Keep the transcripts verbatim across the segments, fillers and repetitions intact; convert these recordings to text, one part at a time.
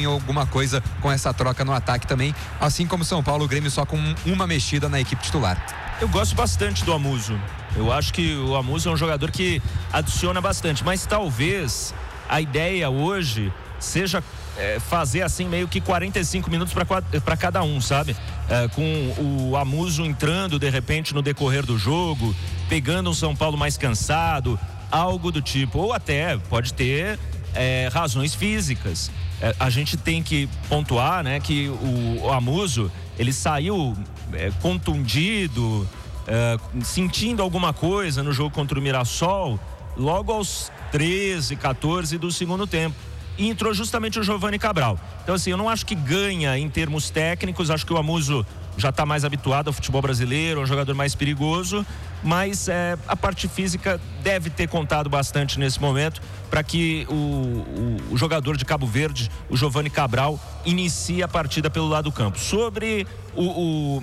alguma coisa com essa troca no ataque também, assim como São Paulo, o Grêmio só com uma mexida na equipe titular. Eu gosto bastante do Amuso. Eu acho que o Amuso é um jogador que adiciona bastante, mas talvez a ideia hoje seja é, fazer assim meio que quarenta e cinco minutos para cada um, sabe? É, com o Amuso entrando de repente no decorrer do jogo, pegando um São Paulo mais cansado, algo do tipo, ou até pode ter é, razões físicas. É, a gente tem que pontuar, né, que o, o Amuso, ele saiu é, contundido, é, sentindo alguma coisa no jogo contra o Mirassol, logo aos treze, quatorze do segundo tempo. E entrou justamente o Giovani Cabral. Então, assim, eu não acho que ganha em termos técnicos, acho que o Amuso já está mais habituado ao futebol brasileiro, é um jogador mais perigoso, mas é, a parte física deve ter contado bastante nesse momento para que o, o, o jogador de Cabo Verde, o Giovani Cabral, inicie a partida pelo lado do campo. Sobre o, o,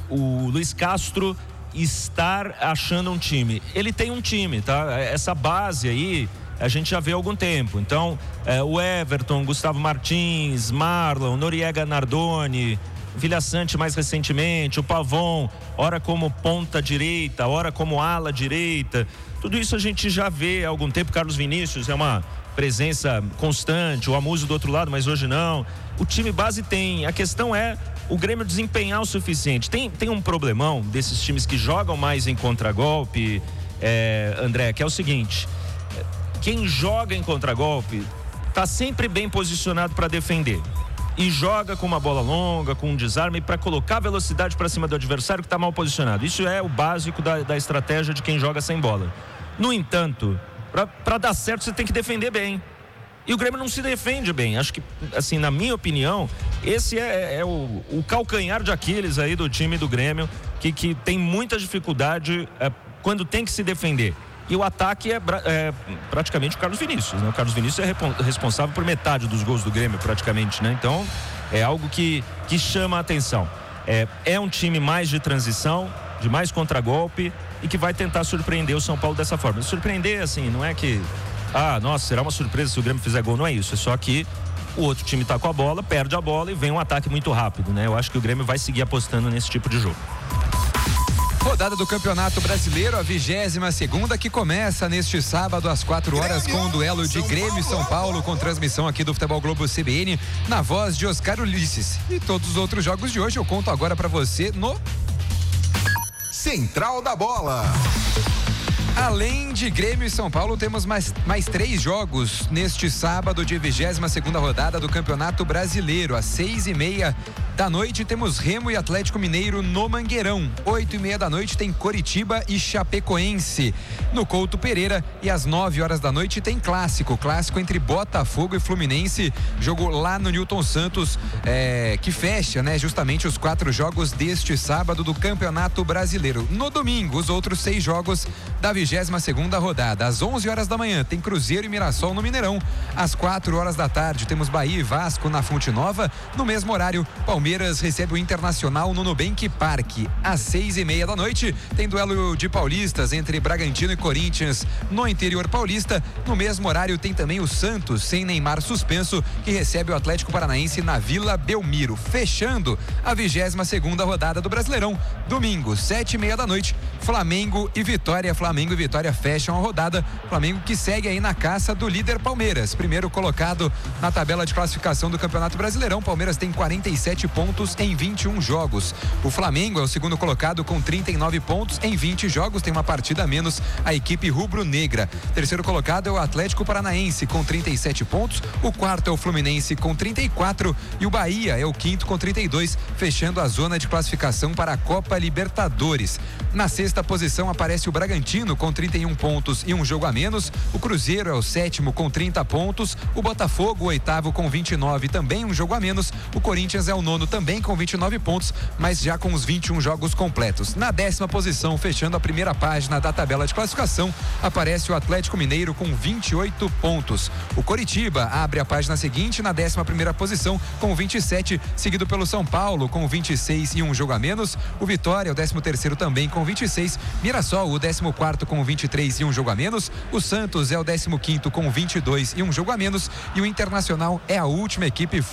o Luiz Castro estar achando um time, ele tem um time, tá? Essa base aí a gente já vê há algum tempo. Então, é, o Everton, Gustavo Martins, Marlon, Noriega Nardoni, Vilha Sante mais recentemente, o Pavon, ora como ponta direita, ora como ala direita. Tudo isso a gente já vê há algum tempo. Carlos Vinícius é uma presença constante, o Amuso do outro lado, mas hoje não. O time base tem. A questão é o Grêmio desempenhar o suficiente. Tem, tem um problemão desses times que jogam mais em contragolpe, é, André, que é o seguinte: quem joga em contragolpe está sempre bem posicionado para defender e joga com uma bola longa, com um desarme para colocar velocidade para cima do adversário que está mal posicionado. Isso é o básico da, da estratégia de quem joga sem bola. No entanto, para dar certo você tem que defender bem. E o Grêmio não se defende bem. Acho que, assim, na minha opinião, esse é, é o, o calcanhar de Aquiles aí do time do Grêmio, que, que tem muita dificuldade é, quando tem que se defender. E o ataque é, é praticamente o Carlos Vinícius, né? O Carlos Vinícius é repon- responsável por metade dos gols do Grêmio, praticamente, né? Então, é algo que, que chama a atenção. É, é um time mais de transição, de mais contragolpe e que vai tentar surpreender o São Paulo dessa forma. Surpreender, assim, não é que, ah, nossa, será uma surpresa se o Grêmio fizer gol, não é isso. É só que o outro time tá com a bola, perde a bola e vem um ataque muito rápido, né? Eu acho que o Grêmio vai seguir apostando nesse tipo de jogo. Rodada do Campeonato Brasileiro, a vigésima segunda, que começa neste sábado às quatro horas com o duelo de Grêmio e São Paulo, com transmissão aqui do Futebol Globo C B N, na voz de Oscar Ulisses. E todos os outros jogos de hoje eu conto agora pra você no Central da Bola. Além de Grêmio e São Paulo, temos mais, mais três jogos neste sábado de vigésima segunda rodada do Campeonato Brasileiro. Às seis e meia da noite temos Remo e Atlético Mineiro no Mangueirão. Oito e meia da noite tem Coritiba e Chapecoense no Couto Pereira. E às nove horas da noite tem clássico, clássico entre Botafogo e Fluminense, jogo lá no Newton Santos, é, que fecha, né, justamente os quatro jogos deste sábado do Campeonato Brasileiro. No domingo, os outros seis jogos da vigésima segunda rodada. Às onze horas da manhã tem Cruzeiro e Mirassol no Mineirão. Às quatro horas da tarde temos Bahia e Vasco na Fonte Nova. No mesmo horário, Palmeiras recebe o Internacional no Nubank Parque. Às seis e meia da noite tem duelo de paulistas entre Bragantino e Corinthians no interior paulista. No mesmo horário tem também o Santos, sem Neymar suspenso, que recebe o Atlético Paranaense na Vila Belmiro. Fechando a vigésima segunda rodada do Brasileirão. Domingo, sete e meia da noite, Flamengo e Vitória. Flamengo e Vitória fecham a rodada. Flamengo que segue aí na caça do líder Palmeiras, primeiro colocado na tabela de classificação do Campeonato Brasileirão. Palmeiras tem quarenta e sete pontos em vinte e um jogos. O Flamengo é o segundo colocado com trinta e nove pontos em vinte jogos, tem uma partida a menos a equipe rubro-negra. Terceiro colocado é o Atlético Paranaense com trinta e sete pontos. O quarto é o Fluminense com trinta e quatro e o Bahia é o quinto com trinta e dois, fechando a zona de classificação para a Copa Libertadores. Na sexta posição aparece o Bragantino com trinta e um pontos e um jogo a menos. O Cruzeiro é o sétimo com trinta pontos. O Botafogo, o oitavo com vinte e nove, também um jogo a menos. O Corinthians é o nono também com vinte e nove pontos, mas já com os vinte e um jogos completos. Na décima posição, fechando a primeira página da tabela de classificação, aparece o Atlético Mineiro com vinte e oito pontos. O Coritiba abre a página seguinte na décima primeira posição com vinte e sete, seguido pelo São Paulo com vinte e seis e um jogo a menos. O Vitória é o décimo terceiro também com vinte e seis. Mirassol, o décimo quarto com vinte e três e um jogo a menos. O Santos é o décimo quinto com vinte e dois e um jogo a menos. E o Internacional é a última equipe